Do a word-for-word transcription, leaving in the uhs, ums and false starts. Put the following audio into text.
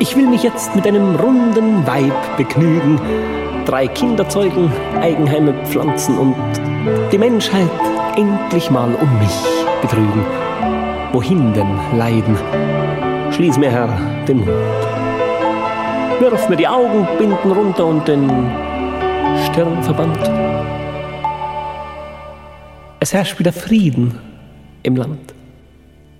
Ich will mich jetzt mit einem runden Weib begnügen, drei Kinder zeugen, Eigenheime pflanzen und die Menschheit endlich mal um mich betrügen. Wohin denn Leiden? Schließ mir, Herr, den Mund. Wirf mir die Augenbinden runter und den Stirnverband. Es herrscht wieder Frieden im Land.